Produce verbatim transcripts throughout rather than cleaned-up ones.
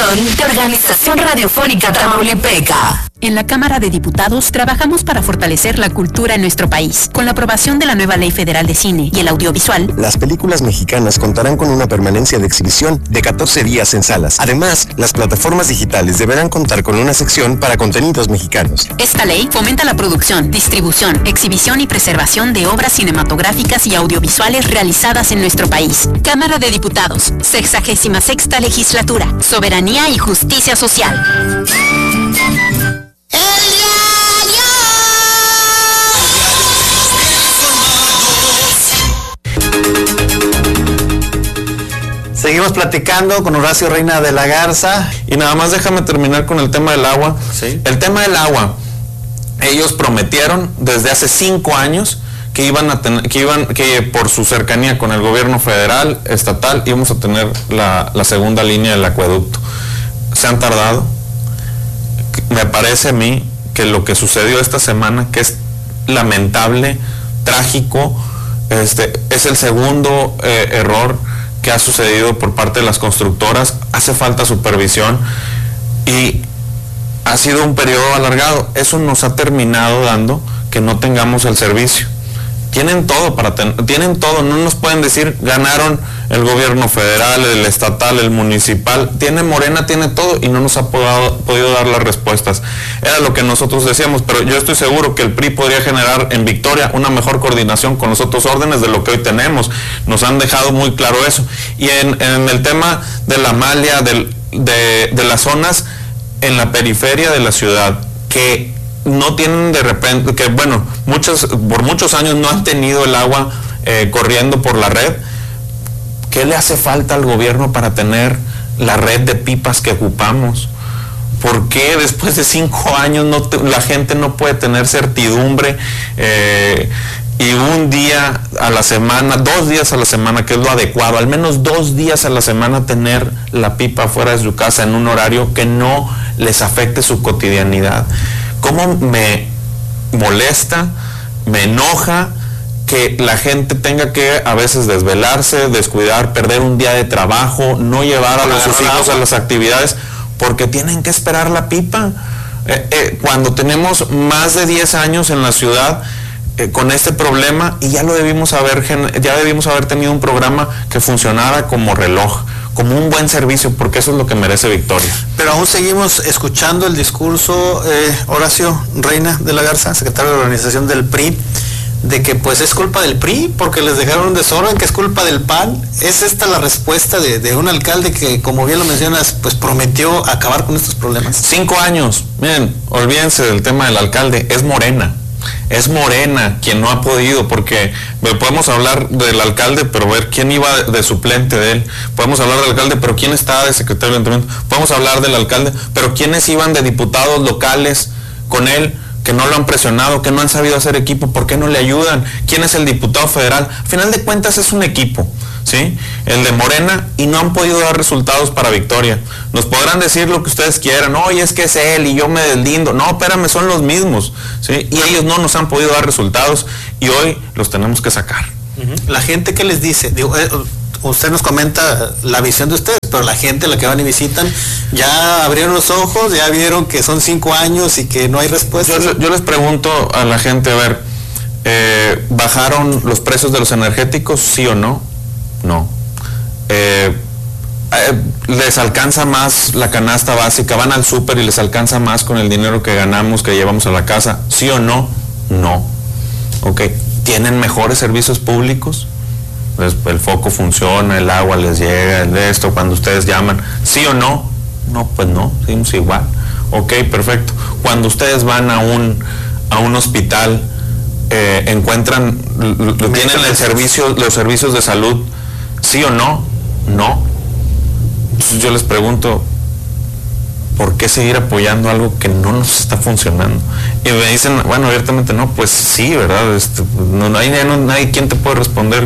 producción de Organización Radiofónica Tamaulipeca. En la Cámara de Diputados trabajamos para fortalecer la cultura en nuestro país. Con la aprobación de la nueva Ley Federal de Cine y el Audiovisual, las películas mexicanas contarán con una permanencia de exhibición de catorce días en salas. Además, las plataformas digitales deberán contar con una sección para contenidos mexicanos. Esta ley fomenta la producción, distribución, exhibición y preservación de obras cinematográficas y audiovisuales realizadas en nuestro país. Cámara de Diputados, sexagésima sexta legislatura, soberanía y justicia social. Seguimos platicando con Horacio Reina de la Garza. Y nada más déjame terminar con el tema del agua. ¿Sí? El tema del agua, ellos prometieron desde hace cinco años que iban a tener, que iban, que por su cercanía con el gobierno federal, estatal, íbamos a tener la, la segunda línea del acueducto. Se han tardado. Me parece a mí que lo que sucedió esta semana, que es lamentable, trágico, este, es el segundo eh, error que ha sucedido por parte de las constructoras. Hace falta supervisión y ha sido un periodo alargado. Eso nos ha terminado dando que no tengamos el servicio. Tienen todo para ten, tienen todo, no nos pueden decir ganaron el gobierno federal, el estatal, el municipal. Tiene Morena, tiene todo y no nos ha podido, podido dar las respuestas. Era lo que nosotros decíamos, pero yo estoy seguro que el P R I podría generar en Victoria una mejor coordinación con los otros órdenes de lo que hoy tenemos. Nos han dejado muy claro eso. Y en, en el tema de la malia, del, de, de las zonas en la periferia de la ciudad, que no tienen de repente, que bueno, muchos, por muchos años no han tenido el agua eh, corriendo por la red. ¿Qué le hace falta al gobierno para tener la red de pipas que ocupamos? ¿Por qué después de cinco años no te, la gente no puede tener certidumbre eh, y un día a la semana, dos días a la semana, que es lo adecuado, al menos dos días a la semana tener la pipa fuera de su casa en un horario que no les afecte su cotidianidad? ¿Cómo me molesta, me enoja que la gente tenga que a veces desvelarse, descuidar, perder un día de trabajo, no llevar a los sus hijos a las actividades porque tienen que esperar la pipa? Eh, eh, cuando tenemos más de diez años en la ciudad eh, con este problema, y ya lo debimos haber, ya debimos haber tenido un programa que funcionara como reloj, como un buen servicio, porque eso es lo que merece Victoria. Pero aún seguimos escuchando el discurso, eh, Horacio Reina de la Garza, secretario de la organización del P R I, de que pues es culpa del P R I porque les dejaron un desorden, que es culpa del P A N. ¿Es esta la respuesta de, de un alcalde que, como bien lo mencionas, pues prometió acabar con estos problemas? Cinco años, miren, olvídense del tema del alcalde, es Morena. Es Morena quien no ha podido, porque podemos hablar del alcalde, pero ver quién iba de suplente de él. Podemos hablar del alcalde, pero quién estaba de secretario de ayuntamiento. Podemos hablar del alcalde, pero quiénes iban de diputados locales con él, que no lo han presionado, que no han sabido hacer equipo, ¿por qué no le ayudan? ¿Quién es el diputado federal? Al final de cuentas es un equipo, ¿sí? El de Morena, y no han podido dar resultados para Victoria. Nos podrán decir lo que ustedes quieran, oye, es que es él y yo me deslindo. No, espérame, son los mismos, ¿sí? Y ellos no nos han podido dar resultados y hoy los tenemos que sacar. Uh-huh. La gente, ¿qué les dice? Digo, eh, usted nos comenta la visión de ustedes, pero la gente, la que van y visitan, ya abrieron los ojos, ya vieron que son cinco años y que no hay respuesta. Yo, yo les pregunto a la gente, a ver, eh, ¿bajaron los precios de los energéticos, sí o no? No. Eh, eh, ¿Les alcanza más la canasta básica? ¿Van al súper y les alcanza más con el dinero que ganamos, que llevamos a la casa? ¿Sí o no? No. Ok. ¿Tienen mejores servicios públicos? El foco funciona, el agua les llega, el de esto, cuando ustedes llaman, ¿sí o no? No, pues no, seguimos igual. Ok, perfecto. Cuando ustedes van a un, a un hospital, eh, encuentran, tienen el servicio, los servicios de salud, ¿sí o no? No. Entonces yo les pregunto, ¿por qué seguir apoyando algo que no nos está funcionando? Y me dicen, bueno, abiertamente no, pues sí, ¿verdad? Este, no, no, hay, no, no hay quien te puede responder.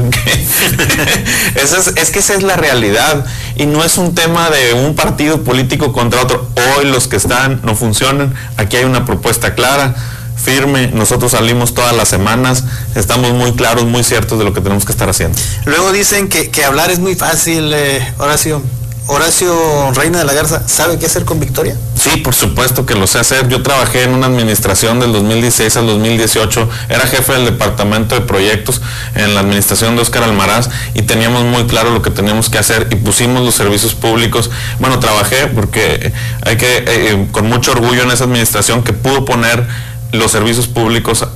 Esa es, es que esa es la realidad, y no es un tema de un partido político contra otro. Hoy los que están no funcionan, aquí hay una propuesta clara, firme, nosotros salimos todas las semanas, estamos muy claros, muy ciertos de lo que tenemos que estar haciendo. Luego dicen que, que hablar es muy fácil, eh, Horacio. Horacio Reina de la Garza, ¿sabe qué hacer con Victoria? Sí, por supuesto que lo sé hacer. Yo trabajé en una administración del dos mil dieciséis al dos mil dieciocho, era jefe del departamento de proyectos en la administración de Óscar Almaraz y teníamos muy claro lo que teníamos que hacer y pusimos los servicios públicos. Bueno, trabajé porque hay que, eh, con mucho orgullo en esa administración que pudo poner los servicios públicos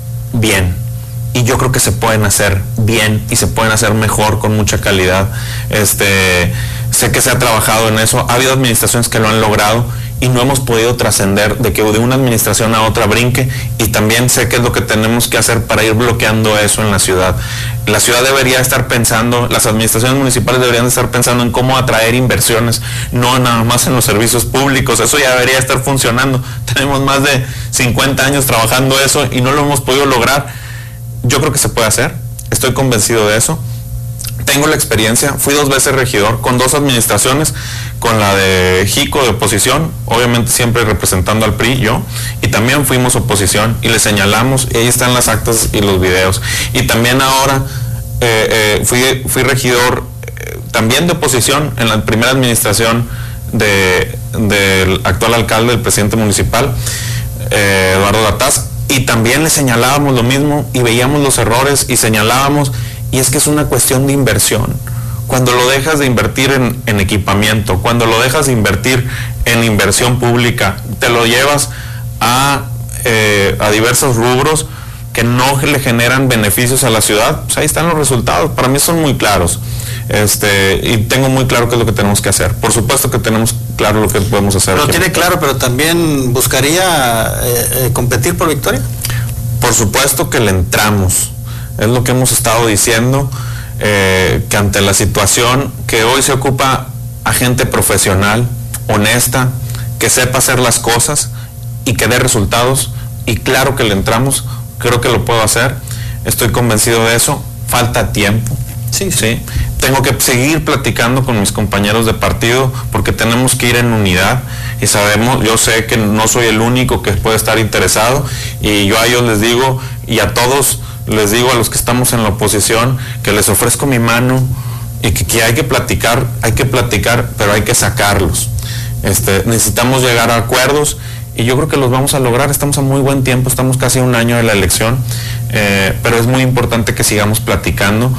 bien. Y yo creo que se pueden hacer bien y se pueden hacer mejor con mucha calidad. Este, sé que se ha trabajado en eso, ha habido administraciones que lo han logrado y no hemos podido trascender de que de una administración a otra brinque, y también sé que es lo que tenemos que hacer para ir bloqueando eso en la ciudad. La ciudad debería estar pensando, las administraciones municipales deberían estar pensando en cómo atraer inversiones, no nada más en los servicios públicos. Eso ya debería estar funcionando. Tenemos más de cincuenta años trabajando eso y no lo hemos podido lograr. Yo creo que se puede hacer, estoy convencido de eso. Tengo la experiencia, fui dos veces regidor con dos administraciones, con la de Jico de oposición, obviamente siempre representando al P R I, yo, y también fuimos oposición y le señalamos, y ahí están las actas y los videos. Y también ahora eh, eh, fui, fui regidor eh, también de oposición en la primera administración de, del actual alcalde, el presidente municipal, eh, Eduardo Lataz, y también le señalábamos lo mismo y veíamos los errores y señalábamos, y es que es una cuestión de inversión. Cuando lo dejas de invertir en, en equipamiento, cuando lo dejas de invertir en inversión pública, te lo llevas a, eh, a diversos rubros que no le generan beneficios a la ciudad, pues ahí están los resultados. Para mí son muy claros. Este, y tengo muy claro qué es lo que tenemos que hacer. Por supuesto que tenemos claro lo que podemos hacer. Lo tiene claro, pero también buscaría eh, eh, competir por Victoria. Por supuesto que le entramos. Es lo que hemos estado diciendo, eh, que ante la situación que hoy se ocupa a gente profesional, honesta, que sepa hacer las cosas y que dé resultados, y claro que le entramos, creo que lo puedo hacer, estoy convencido de eso, falta tiempo. Sí, sí. ¿Sí? Tengo que seguir platicando con mis compañeros de partido porque tenemos que ir en unidad y sabemos, yo sé que no soy el único que puede estar interesado, y yo a ellos les digo, y a todos les digo, a los que estamos en la oposición, que les ofrezco mi mano y que, que hay que platicar, hay que platicar, pero hay que sacarlos. Este, necesitamos llegar a acuerdos y yo creo que los vamos a lograr. Estamos a muy buen tiempo, estamos casi a un año de la elección, eh, pero es muy importante que sigamos platicando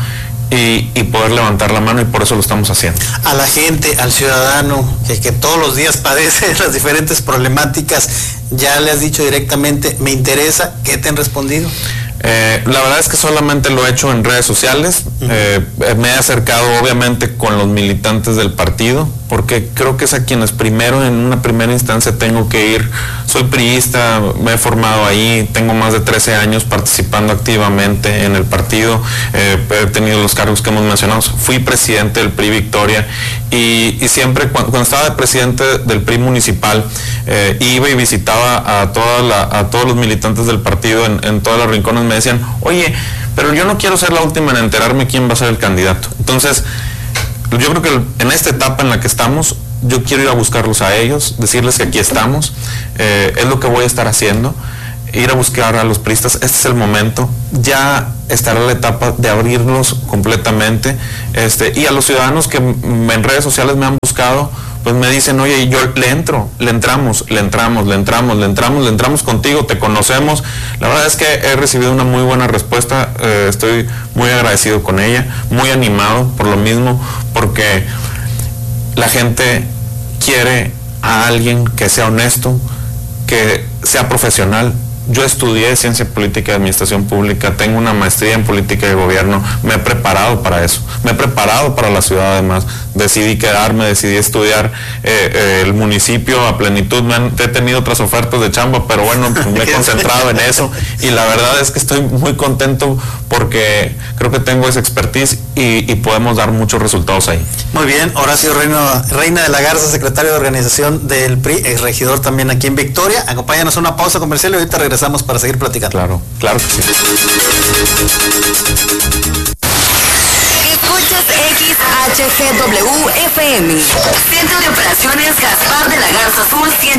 y, y poder levantar la mano, y por eso lo estamos haciendo. A la gente, al ciudadano, que, que todos los días padece las diferentes problemáticas, ya le has dicho directamente, me interesa, ¿qué te han respondido? Eh, la verdad es que solamente lo he hecho en redes sociales. Uh-huh. eh, me he acercado obviamente con los militantes del partido, porque creo que es a quienes primero, en una primera instancia, tengo que ir. Soy priista, me he formado ahí, tengo más de trece años participando activamente en el partido, eh, he tenido los cargos que hemos mencionado, fui presidente del P R I Victoria, y, y siempre cuando, cuando estaba de presidente del P R I municipal, eh, iba y visitaba a, toda la, a todos los militantes del partido en, en todos los rincones. Me decían, oye, pero yo no quiero ser la última en enterarme quién va a ser el candidato. Entonces, yo creo que en esta etapa en la que estamos, yo quiero ir a buscarlos a ellos, decirles que aquí estamos, eh, es lo que voy a estar haciendo, ir a buscar a los priistas. Este es el momento, ya estará la etapa de abrirlos completamente, este, y a los ciudadanos que en redes sociales me han buscado, pues me dicen, oye, yo le entro, le entramos, le entramos, le entramos, le entramos, le entramos contigo, te conocemos. La verdad es que he recibido una muy buena respuesta, eh, estoy muy agradecido con ella, muy animado por lo mismo, porque la gente quiere a alguien que sea honesto, que sea profesional. Yo estudié Ciencia Política y Administración Pública, tengo una maestría en Política de Gobierno, me he preparado para eso, me he preparado para la ciudad además, decidí quedarme, decidí estudiar eh, eh, el municipio a plenitud, me han, he tenido otras ofertas de chamba, pero bueno, pues me he concentrado en eso, y la verdad es que estoy muy contento porque creo que tengo esa expertise y, y podemos dar muchos resultados ahí. Muy bien, Horacio Reina, Reina de la Garza, secretario de organización del P R I, ex regidor también aquí en Victoria. Acompáñanos a una pausa comercial y ahorita regresamos para seguir platicando. Claro, claro que sí. Escuchas X H G W F M, Centro de Operaciones Gaspar de la Garza Azul cien.